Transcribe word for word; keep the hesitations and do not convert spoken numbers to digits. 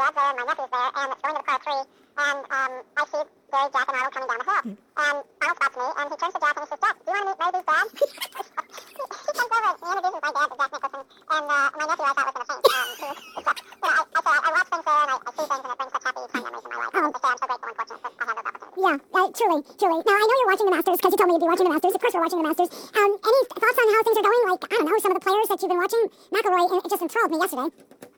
dad's there and my nephew's there, and it's going to the par three, and um, I see Gary, Jack, and Arnold coming down the hill. And Arnold spots me, and he turns to Jack and he says, Jack, do you want to meet Mary's dad? He comes over and he introduces my dad to Jack Nicholson, and uh, my nephew I thought was going to faint. Um, he was, you know, I, I said I, I watch things there, and I, I see things, and it brings such happy fun memories in my life. Oh. I say I'm so grateful and fortunate that I have those opportunities. Yeah, uh, truly, truly. Now, I know you're watching the Masters because you told me you'd be watching the Masters. Of course, we're watching the Masters. Um, any thoughts on how things are going? Like, I don't know, some of the players that you've been watching? McIlroy, it just enthralled me yesterday.